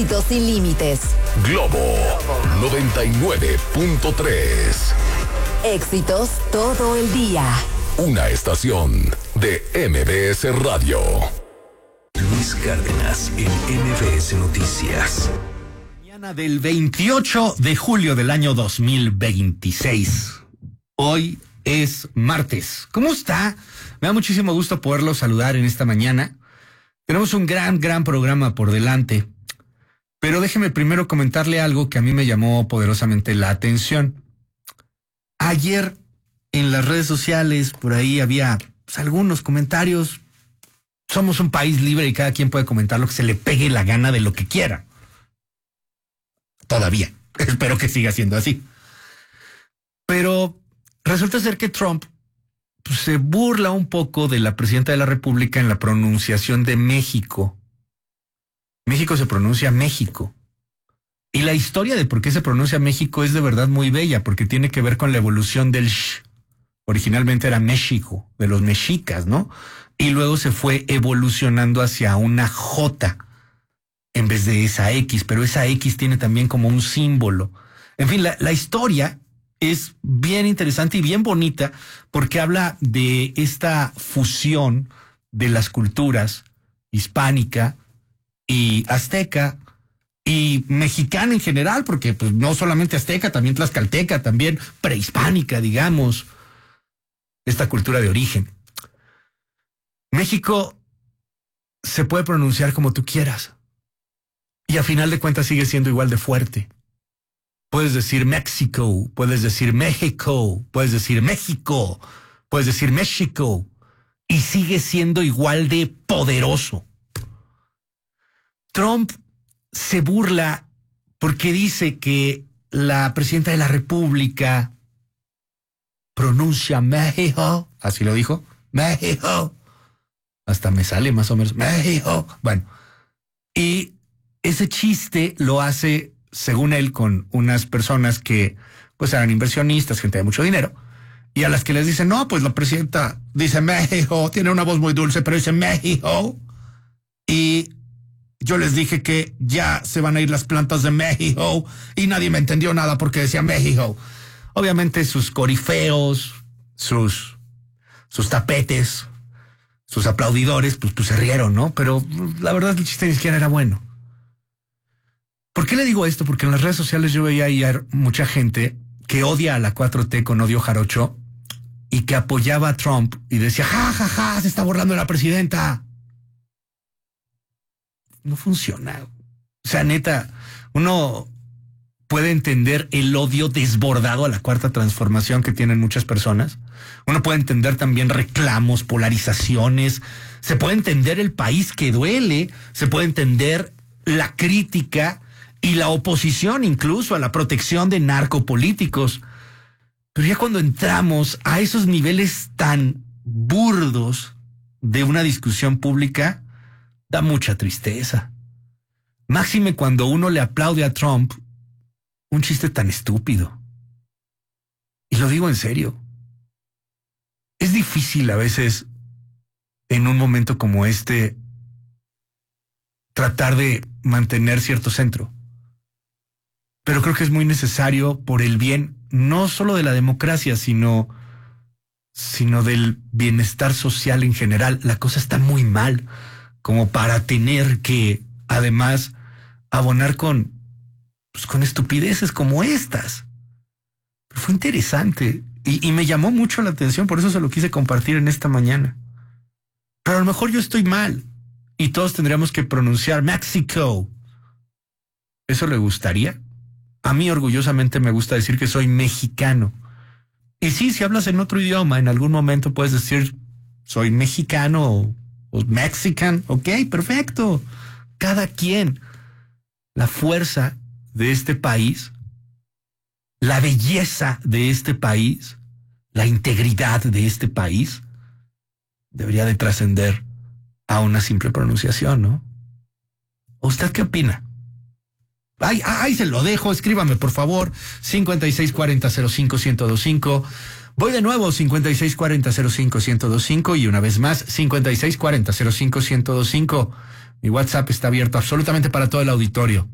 Éxitos sin límites. Globo 99.3. Éxitos todo el día. Una estación de MBS Radio. Luis Cárdenas en MBS Noticias. Mañana del 28 de julio del año 2026. Hoy es martes. ¿Cómo está? Me da muchísimo gusto poderlo saludar en esta mañana. Tenemos un gran programa por delante. Pero déjeme primero comentarle algo que a mí me llamó poderosamente la atención. Ayer en las redes sociales, por ahí había algunos comentarios. Somos un país libre y cada quien puede comentar lo que se le pegue la gana de lo que quiera. Todavía. Espero que siga siendo así. Pero resulta ser que Trump se burla un poco de la presidenta de la República en la pronunciación de México. México se pronuncia México. Y la historia de por qué se pronuncia México es de verdad muy bella, porque tiene que ver con la evolución del sh. Originalmente era México, de los mexicas, ¿no? Y luego se fue evolucionando hacia una J en vez de esa X, pero esa X tiene también como un símbolo. En fin, la historia es bien interesante y bien bonita porque habla de esta fusión de las culturas hispánica y azteca y mexicana en general, porque pues no solamente azteca, también tlaxcalteca, también prehispánica, digamos, esta cultura de origen. México se puede pronunciar como tú quieras y a final de cuentas sigue siendo igual de fuerte. Puedes decir México, puedes decir México, puedes decir México, puedes decir México y sigue siendo igual de poderoso. Trump se burla porque dice que la presidenta de la República pronuncia México, así lo dijo, México. Hasta me sale más o menos, México. Bueno, y ese chiste lo hace, según él, con unas personas que pues eran inversionistas, gente de mucho dinero, y a las que les dicen, no, pues la presidenta dice México, tiene una voz muy dulce, pero dice México. Y yo les dije que ya se van a ir las plantas de México y nadie me entendió nada porque decía México. Obviamente sus corifeos, sus tapetes, sus aplaudidores, pues se rieron, ¿no? Pero la verdad es que el chiste ni siquiera era bueno. ¿Por qué le digo esto? Porque en las redes sociales yo veía ayer mucha gente que odia a la 4T con odio jarocho y que apoyaba a Trump y decía, ja, se está burlando de la presidenta. No funciona. O sea, neta, uno puede entender el odio desbordado a la cuarta transformación que tienen muchas personas. Uno puede entender también reclamos, polarizaciones. Se puede entender el país que duele. Se puede entender la crítica y la oposición incluso a la protección de narcopolíticos. Pero ya cuando entramos a esos niveles tan burdos de una discusión pública, da mucha tristeza. Máxime cuando uno le aplaude a Trump un chiste tan estúpido. Y lo digo en serio. Es difícil a veces, en un momento como este, tratar de mantener cierto centro. Pero creo que es muy necesario por el bien, no solo de la democracia, sino del bienestar social en general. La cosa está muy mal como para tener que, además, abonar con estupideces como estas. Pero fue interesante y me llamó mucho la atención, por eso se lo quise compartir en esta mañana. Pero a lo mejor yo estoy mal y todos tendríamos que pronunciar México. ¿Eso le gustaría? A mí orgullosamente me gusta decir que soy mexicano. Y sí, si hablas en otro idioma, en algún momento puedes decir soy mexicano o mexican. Ok, perfecto. Cada quien. La fuerza de este país, la belleza de este país, la integridad de este país debería de trascender a una simple pronunciación, ¿no? ¿Usted qué opina? Ahí se lo dejo, escríbame por favor, 5640-05-1025. Voy de nuevo, 5640-05-1025 y una vez más, 5640-05-1025. Mi WhatsApp está abierto absolutamente para todo el auditorio.